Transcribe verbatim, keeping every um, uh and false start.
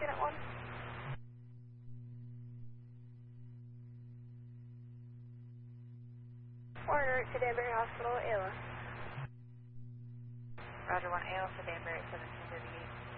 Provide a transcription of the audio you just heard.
Unit one. Order to Danbury Hospital, Ayla. Roger one, Ayla to Danbury, seventeen thirty-eight.